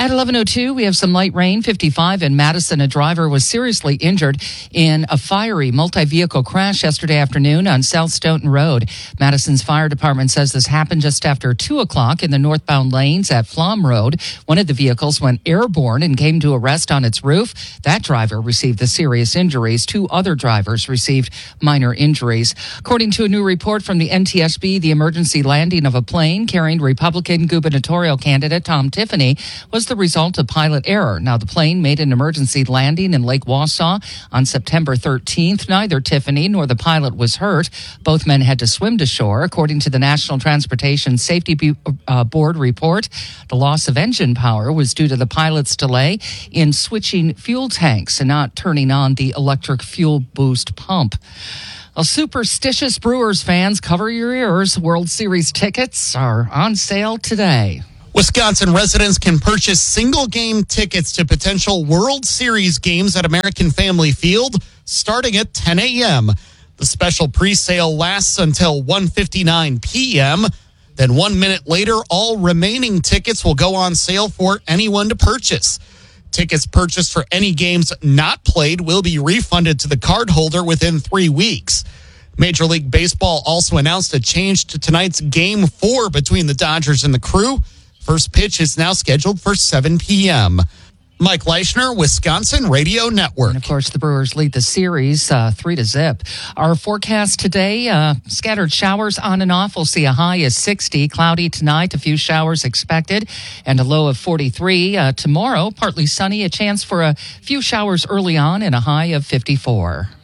At 11:02, we have some light rain. 55 in Madison. A driver was seriously injured in a fiery multi-vehicle crash yesterday afternoon on South Stoughton Road. Madison's fire department says this happened just after 2 o'clock in the northbound lanes at Flom Road. One of the vehicles went airborne and came to a rest on its roof. That driver received the serious injuries. 2 other drivers received minor injuries. According to a new report from the NTSB, the emergency landing of a plane carrying Republican gubernatorial candidate Tom Tiffany was the result of pilot error. Now, the plane made an emergency landing in Lake Wausau on September 13th. Neither Tiffany nor the pilot was hurt. Both men had to swim to shore. According to the National Transportation Safety Board report, the loss of engine power was due to the pilot's delay in switching fuel tanks and not turning on the electric fuel boost pump. Well, superstitious Brewers fans, cover your ears. World Series tickets are on sale today. Wisconsin residents can purchase single-game tickets to potential World Series games at American Family Field starting at 10 a.m. The special pre-sale lasts until 1:59 p.m. Then 1 minute later, all remaining tickets will go on sale for anyone to purchase. Tickets purchased for any games not played will be refunded to the cardholder within 3 weeks. Major League Baseball also announced a change to tonight's Game 4 between the Dodgers and the Crew. First pitch is now scheduled for 7 p.m. Mike Leischner, Wisconsin Radio Network. And of course, the Brewers lead the series 3-0. Our forecast today, scattered showers on and off. We'll see a high of 60. Cloudy tonight, a few showers expected, and a low of 43. Tomorrow, partly sunny, a chance for a few showers early on, and a high of 54.